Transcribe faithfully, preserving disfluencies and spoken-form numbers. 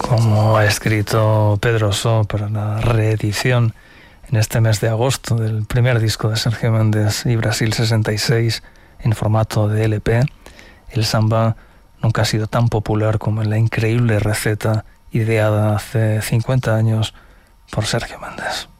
Como ha escrito Pedro Ossó para la reedición en este mes de agosto del primer disco de Sergio Méndez y Brasil sesenta y seis en formato de L P, el samba nunca ha sido tan popular como en la increíble receta ideada hace cincuenta años por Sergio Méndez.